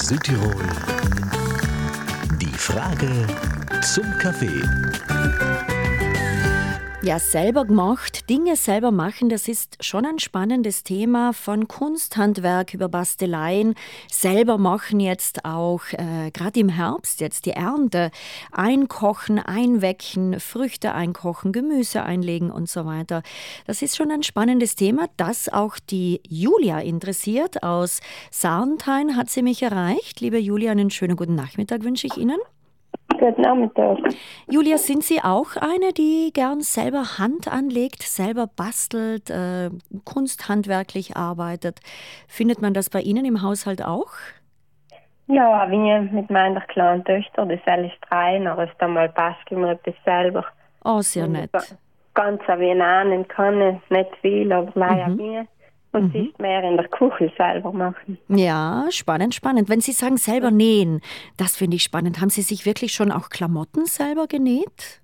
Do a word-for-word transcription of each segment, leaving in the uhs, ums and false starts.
Südtirol. Die Frage zum Kaffee. Ja, selber gemacht, Dinge selber machen, das ist schon ein spannendes Thema, von Kunsthandwerk über Basteleien. Selber machen jetzt auch, äh, gerade im Herbst jetzt die Ernte, einkochen, einwecken, Früchte einkochen, Gemüse einlegen und so weiter. Das ist schon ein spannendes Thema, das auch die Julia interessiert. Aus Sarnthein hat sie mich erreicht. Liebe Julia, einen schönen guten Nachmittag wünsche ich Ihnen. Guten Nachmittag. Julia, sind Sie auch eine, die gern selber Hand anlegt, selber bastelt, äh, kunsthandwerklich arbeitet? Findet man das bei Ihnen im Haushalt auch? Ja, wie mit meiner kleinen Töchter, die soll ich rein, aber es dann mal basteln wir etwas selber. Oh, sehr nett. Ganz wie einen kann, nicht viel, aber leider Mhm. wie. Und sie ist mehr in der Küche selber machen. Ja, spannend, spannend. Wenn Sie sagen, selber nähen, das finde ich spannend. Haben Sie sich wirklich schon auch Klamotten selber genäht?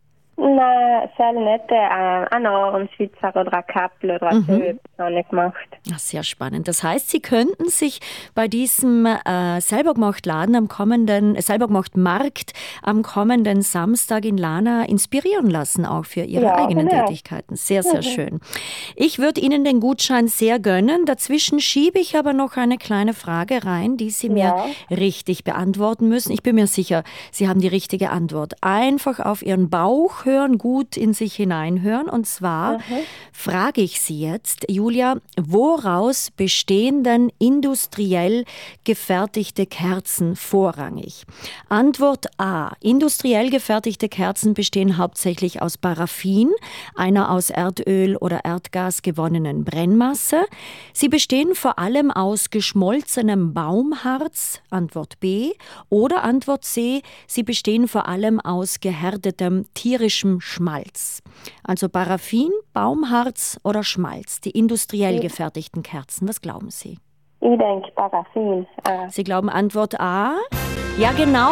Nein, soll nicht. Äh, ein Ohrenschwitzer oder ein Kappel oder ein Töpf habe ich gemacht. Ja, sehr spannend. Das heißt, Sie könnten sich bei diesem äh, Selbergemacht-Laden am kommenden, äh, Selbergemacht-Markt am kommenden Samstag in Lana inspirieren lassen, auch für Ihre Ja, eigenen genau. Tätigkeiten. Sehr, sehr schön. Ich würde Ihnen den Gutschein sehr gönnen. Dazwischen schiebe ich aber noch eine kleine Frage rein, die Sie mir Ja. richtig beantworten müssen. Ich bin mir sicher, Sie haben die richtige Antwort. Einfach auf Ihren Bauch hören, gut in sich hineinhören. Und zwar frage ich Sie jetzt, Julia, woraus bestehen denn industriell gefertigte Kerzen vorrangig? Antwort A. Industriell gefertigte Kerzen bestehen hauptsächlich aus Paraffin, einer aus Erdöl oder Erdgas gewonnenen Brennmasse. Sie bestehen vor allem aus geschmolzenem Baumharz, Antwort B. Oder Antwort C. Sie bestehen vor allem aus gehärtetem tierischem Schmalz. Also Paraffin, Baumharz oder Schmalz, die industriell gefertigten Kerzen. Was glauben Sie? Ich denke Paraffin. Äh, Sie glauben Antwort A? Ja, genau.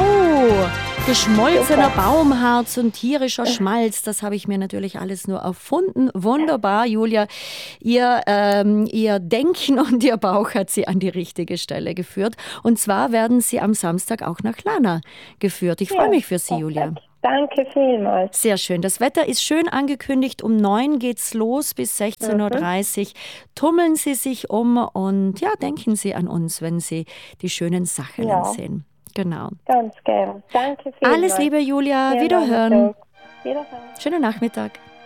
Geschmolzener Baumharz und tierischer Schmalz, das habe ich mir natürlich alles nur erfunden. Wunderbar, Julia. Ihr, ähm, ihr Denken und Ihr Bauch hat Sie an die richtige Stelle geführt. Und zwar werden Sie am Samstag auch nach Lana geführt. Ich freue mich für Sie, Julia. Danke vielmals. Sehr schön. Das Wetter ist schön angekündigt. Um neun geht's los bis sechzehn Uhr dreißig. Tummeln Sie sich um und ja, denken Sie an uns, wenn Sie die schönen Sachen Ja. sehen. Genau. Ganz gern. Danke vielmals. Alles Liebe, Julia. Schönen Wiederhören. Nachmittag. Wiederhören. Schönen Nachmittag.